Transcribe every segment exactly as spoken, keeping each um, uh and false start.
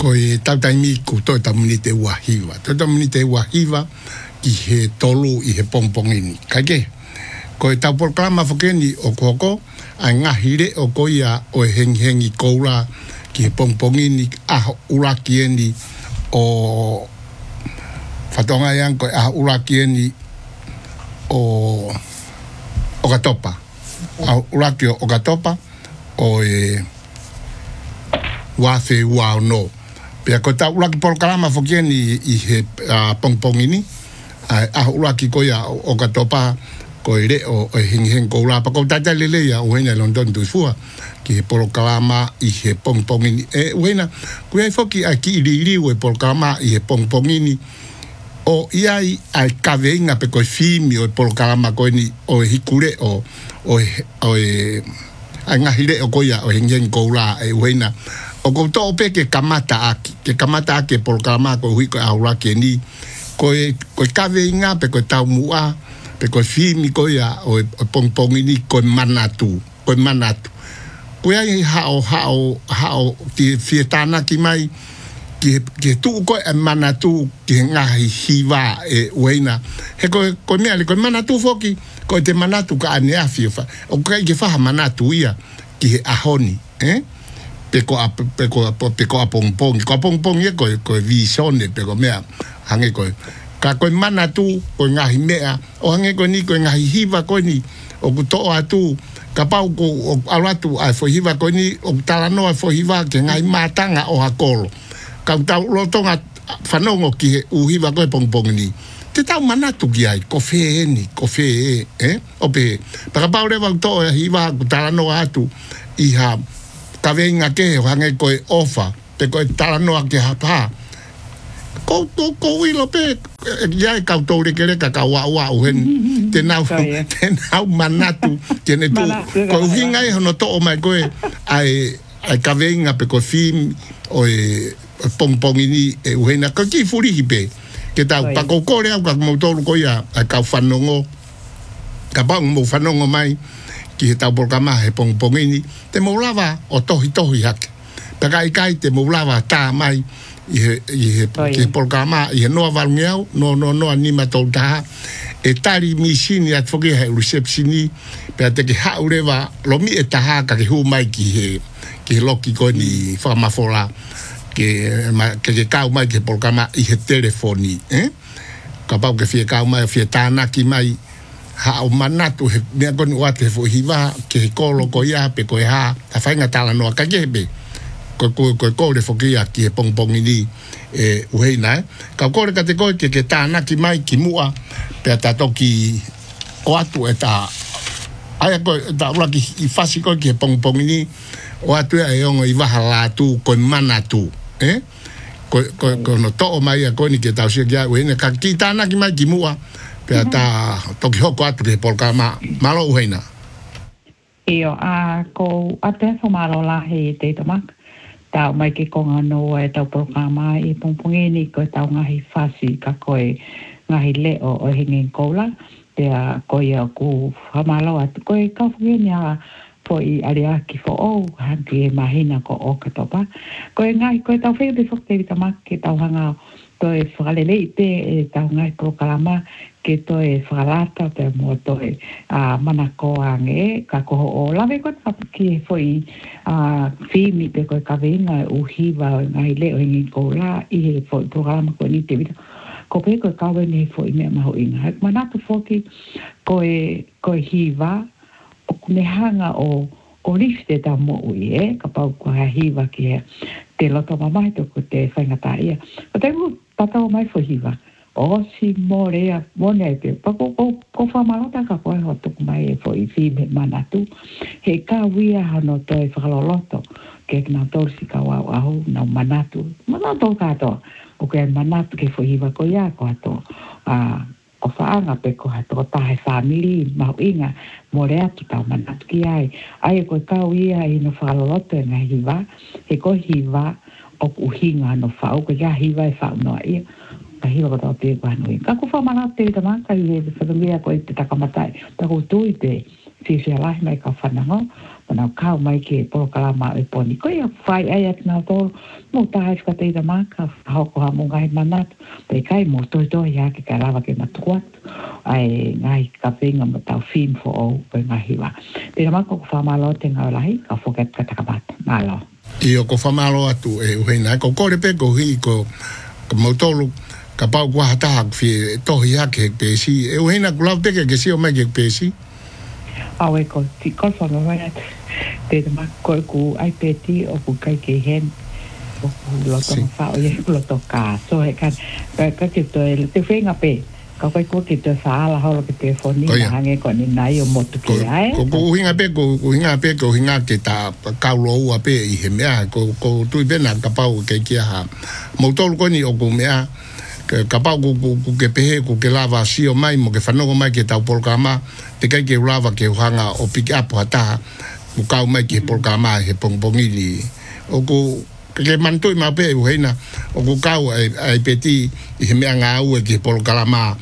ko e tautaimi ku to tamuni te wahiva. To tamuni te wahiva ki he tolu i he pongpongini. Kake, ko e tau proklama whakeni o koko, a ngahire o koia o e henghengi koura ki he pongpongini aho uraki eni o whatonga iang ko e aho uraki eni o o katopa. Aho uraki o katopa o e wafe wao no. Pea ko tau uraki proklama whakeni i he uh, pongpongini, aho uraki koia o katopa ko e re o e hinghen ko la pa ko tata lele ya o hena London tu fua ki he polokalama i he pongpongini e wena ku ai foki aki ri ri o polokalama i he pongpongini o iai ai kavenga pe ko fimi o polokalama ko ni o hikure o o o e anga hire o koia o hinghen ko la e wena o ko to pe ke kamata aki ke kamata aki polokalama ko hui ko aura ke ni ko ko kavenga pe ko tau mua pe ko fimi ko ya o pongpongini ko manatu ko manatu ko ya hao hao hao ki fietana ki mai ki ki tu ko manatu ki ngahi hiva e wena he ko ko me ale ko manatu foki ko te manatu ka ane afifa o ka ki fa manatu ia ki ahoni eh pe ko pe ko pe ko pongpong ko pongpong ye ko ko visione pe ko me hange ko ka koe mana tu, koe ngahi mea, o hange koe ni koe ngahi hiva koe ni, o ku toa atu, ka pau ko o alatu ai fo hiva koe ni, o ku talano ai fo hiva ke ngahi matanga o hakolo. Ka tau lotonga whanongo ki he u hiva koe pongpong ni. Te tau mana tu ki ai, ko fe ni, ko fe e, eh? O pe, paka pau rewa toa hiva ku talano atu, i ha, ka venga ke, o hange koe ofa, te koe talano ke hapa, ko ko ko ilo pe ya ka to re kere ka ka wa wa hen te na te na manatu tiene tu ko vinga e no to mai ko ai ai ka venga pe ko film o e pongpongini e uena ka ki furi hipe ke ta pa ko ko re ka mo to ko ya ka fanongo ka pa mo fanongo mai ki ta por kama e pongpongini te mo lava o to to hak ta kai kai te mo lava ta mai i he ke programa i he noa valngeo no no no anima tolta e tari misini at foki he receptioni pe te ke haureva lo mi e taha ka ke hu mai ki he ki loki ko ni famafola ke ma ke ke kau mai ke programa i he telefoni eh ka pau ke fie kau mai fie tana ki mai ha o manatu he me ko ni wate fo hiva ke ko lo ko ya pe ko ha ta fainga tala no ka gebe ko ko ko ko le fokia ki pongpongini e uheina ka ko le kate ko ke ke tana ki mai ki mua pe ta toki o atu eta ai ko ta ula ki i fasi ko ki pongpongini o atu e ongo i vahala tu ko manatu eh ko ko ko no to mai ko ni ke ta sia ya uheina ka ki tana ki mai ki mua pe ta toki ho ko atu ke polkama malo uheina io a ko ate so malo la he te tamak tau mai ke konga no e tau programa i pongpongini ko tau ngahi fasi ka koe ngahi leo o hingin koula te a koe a ku hamalo atu koe ka whengeni a po i ariaki fo o hanki e mahina ko o katopa koe ngahi koe tau whengeni whakte i tamak ke tau hanga to e whakalele i te e tau ngahi programa ke to e whakalata te mo to e uh, manako ange ka koho o lawe koe tapaki e foi uh, whimi te koe ka venga u hiva ngai leo hingi ko la i he foi programa koe ni te vita ko pe koe kawe ni he foi mea maho inga hak manatu foki koe koe hiva o kune hanga o o lifte ta mo ui e ka pau koe hiva ki he te loto mamai to ko te whaingata ia o te mu patao mai fo hiva o si morea mone te pa ko ko ko fa malota ka ko ho to mai e foi fi me manatu he ka wia hano to e faloloto ke na to si ka wa au na manatu manatu ka to o ke manatu ke foi va ko ya ko to a ko fa anga pe ko ha to ta he family ma inga morea tu ta manatu ki ai ai ko ka wia i no faloloto na hiva he ko hiva o uhinga no fa o ko ya hiva e fa no ia ka hiwa ko tau te kuhanui. Ka ku whamana te ta maka i e whakamea ko i te takamatai. Ta ku tui te whiwhia lahi mai ka whanango. Nau kau mai ke polokalama e poni. Ko ia whai ai at nau tō mo tae whaka teira maka hoko ha mo ngai manatu. Pe kai mo toi toi ia ke kai rawa ke matuatu. Ai ngai ka whenga mo tau fin fo o pe ngahi wa. Teira maka ko whamalo te ngau lahi ka whoket ka takamata. Malo. Io ko whamalo atu e uheina. Ko kore pe ko hi ko mautolu ka pau kua hatahak fi tohi hake hek pēsi. E uheina kulau teke ke si o mai hek pēsi. Awe ko ti ko whamalo atu. Te ma ko ku ai peti o ku kai ke hen o ku loto fa o ye ku loto ka so he kan ka ka ke to el te fenga pe ka kai ku ke to sa la ho ke telefoni hange ko ni nai o motu ke ai ko ku hinga pe ko ku hinga pe ko hinga ke ta ka lo u pe i he mea ko ko tu be na ka pau ke ki ha mo to ko ni o ku mea ka pau ku ku ke pe ku ke lava si o mai mo ke fano mai ke ta por kama te kai ke lava ke hanga o pick up ata o kau mai ke polkama he pongpongini o ku ke mantoi ma pe o heina o ku kau ai ai peti i he mea ngā ue ke polkama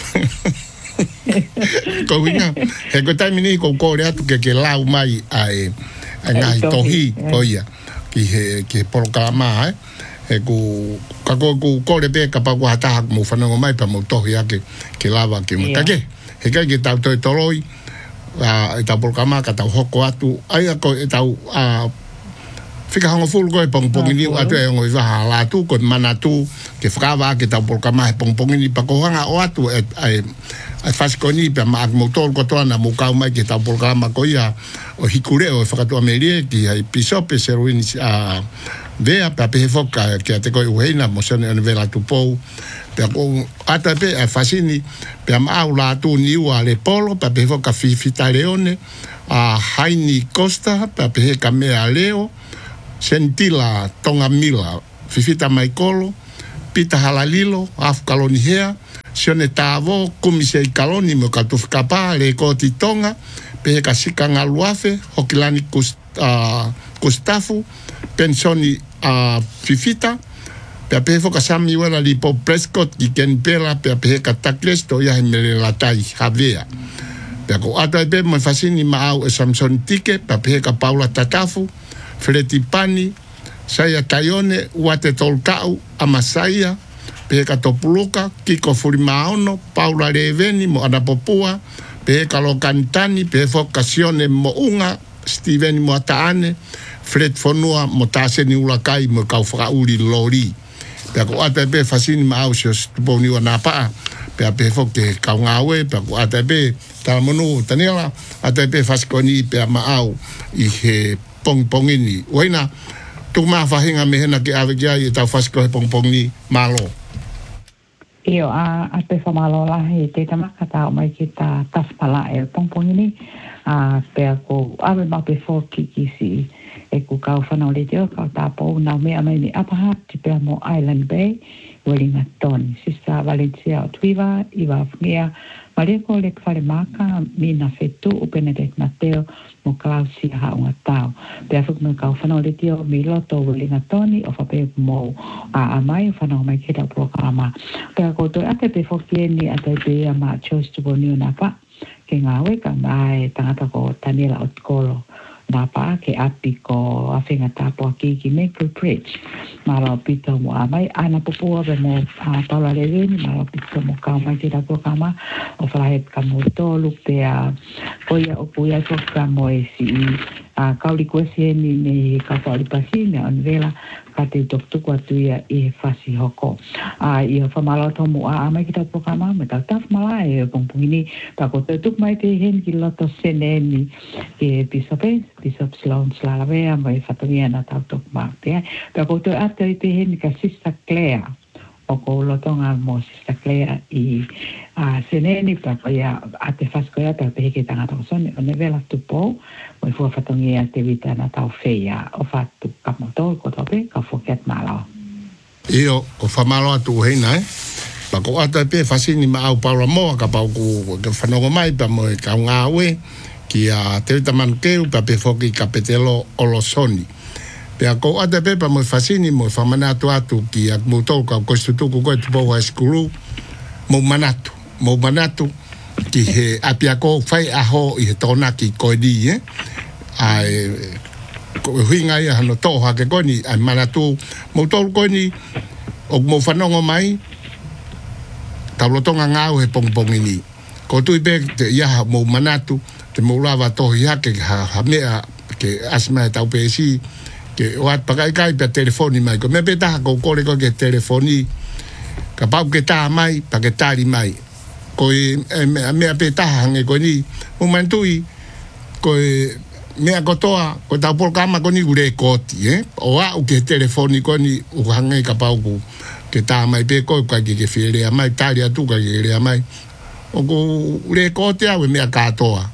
ko winga he ko tai mini ko ko atu ke ke lau mai ai ai tohi ko ia ki he ke polkama he ku ka ko ku ko le pe ka pa ku hata mo fanongo mai pa mo tohi ake ke lava ke mo take he ka ke tau toi toroi a uh, ta polkama ka tau hoko atu ai ko tau a uh, fika hango fulu ko e pongpongini atu e ngoi vaha la tu ko manatu ke frava ke tau polkama e pongpongini pa ko hanga o atu e ai ai faskoni pe ma motor ko tona mo ka mai ke tau polkama ko ia o hikure o fakatu amerie ki ai pisope seruini a vea pa pe foka ke te ko uheina mo sene on vela tu pou pe ko ata pe a fasini pe ma aula tu ni wa le polo pa pe foka fifita leone a Haini Costa pa pe ka me leo sentila tonga mila fifita maikolo pita halalilo af kaloni hea sione tavo kumise kaloni mo ka tu kapa le ko ti tonga pe ka sika ngaluafe hokilani kust uh, kustafu pensoni a uh, fifita pe pe foka sami wala li po Prescott ki ken pela pe pe ka takles to ya mele la tai havea pe ko ata pe mo fasini ma au Samson Tike pe pe ka Paula Tatafu Freti Pani Saya Tayone Wate Tolkau Amasaya pe ka Topuluka Kiko Furimaono Paula Reveni mo ana popua pe ka Lokantani pe foka Sione mo unga Steven mo ataane Fred Fonua mo taseni ulakai mo kau whakauri lori. Pea ko ata pe fasini ma au sios tuponi wa napa. Pea pe fok te kau ngawe, pea ko ata pe tala monu taniela, ata pe faskoni pea ma au i he pong pongini. Waina, tuk maa whahinga mehena ke awe kia i tau fasko he pong pongi malo. Io, a, a te whamalo lahi te tamaka tau mai ki ta tafpala e pong pongini. A pea ko awe ma pe foki ki si e ku kau whanau le teo kau tāpou nau mea mai ni apaha ti pea mo Island Bay Wellington sisa Valencia o Tuiva iwa whingia mareko le kwhare maka mina fetu o Benedict Mateo mo Klausi haunga tau pea whuk me kau whanau le teo mi loto Wellington o whape mo a amai whanau mai kira programa pea ko toi ate pe whokieni ate pe a ma chose to boniu na pa ke ngawe ka mai tangata ko Daniela Otkolo napa ke api ko awhinga tāpua ki ki Maple Bridge. Mara o pito mo amai, ana popua be mo uh, Paula Leveni, mara o pito mo kau mai te rako kama, o whalahet ka mo tolu pe a koia o puia to ka mo e si a uh, kauli kuesi eni me ka whaoli pasi me on vela ka te toktuku atu ia i whasi hoko. A uh, i o whamalo tomu a amai ki tāpua kama, me tau taf mala e o pongpungini, pa ko te tuk mai te hen ki loto sene eni ke pisope, Bishop Sloan Slalavea mai whatongia na tau tok mātea. Pea koutou ata i te heni ka Sister Claire. O kou lotonga mo Sister Claire i uh, seneni pea ko ia ate whaskoia pea peheke tangata o sone. O nevela tupou, mo i fua whatongia te vita na tau whea o whatu kamotou ko tope ka whokiat mālao. Io, o whamalo atu heina, eh? Pa ko ata pe whasini ma au Paula Moa ka pau ku whanongo mai pa mo e kau ngāwe ki a te taman keu pa pe foki kapetelo olosoni. Pe a ko ata pe pa mo fasini mo fa manatu atu ki a mo tau ka kostutuku ko tu po high school mo manatu mo manatu ki he apia ko fai aho i he tona ki ko di eh ai ko hinga ia no to ha ke koni ai manatu mo to koni o mo fanongo mai taulotonga ngau he pongpongini ko tu be te ia mo manatu te mo lava to ia ke ha ha mea ke asma tau pe si ke wat pakai kai pe telefoni mai ko me beta ko ko ko ke telefoni ka pau ke ta mai pa ke tari mai ko e me apeta hange ko ni o mantui ko me akotoa ko tau por kama ko ni gure koti eh o a o ke telefoni ko ni o hange ka pau ku ke ta mai pe ko ka ke ke fere mai tari atu ka ke le mai o ko le koti a me akatoa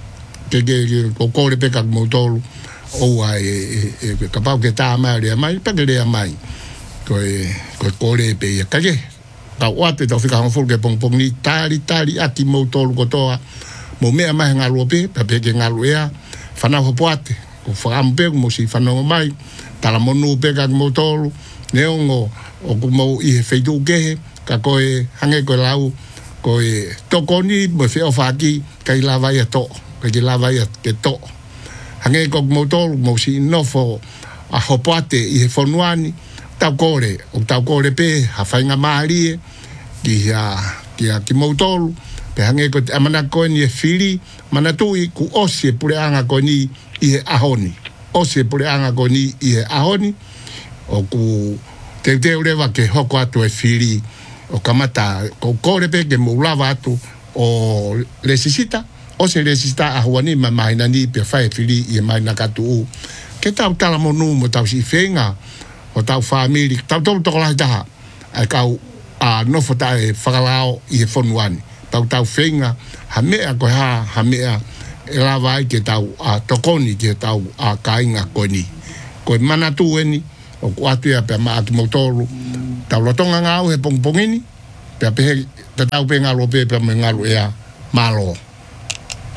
ke ke ko ko le pe ka motor o ai e ka pau ke ta mai le mai pa ke le mai ko ko ko le pe ka ke ka wate tau fika hangful ke pong pong ni tari tari ati motor ko toa mo me mai ngalu pe pa pe ke ngalu ya fana ho poate ko fampe mo si fana mai tala monu pe ka motor neongo o ko mo i feidu ke ka ko e hange ko lau ko e to ko ni mo fe ofaki kai la vai to ka ki la vai ke to hange ko motor mo si no fo a ho poate i fonuani tau kore o tau kore pe ha fainga mari ki a ki a ki motor pe hange ko amana ko ni fili manatui ku osie pure anga ko ni i ahoni osie pure anga ko ni i ahoni o ku te te ureva ke hoko atu e fili o kamata ko kore pe ke mo lava atu o necesita o se necesita ahoni ma maina ni pe fa e fili i mai na katu ke tau tala monu mo tau si fenga o tau family tau tau tau la taha ai kau a no fota e whakalao i e whonuani tau tau whenga ha mea ko ha ha mea e la vai ke tau a tokoni ke tau a kainga koni ko mana tu eni o kuatu ia pe maa ki motoru tau lotonga ngau he pongpongini pe pe te tau pe ngalo pe pe me ngalo ea malo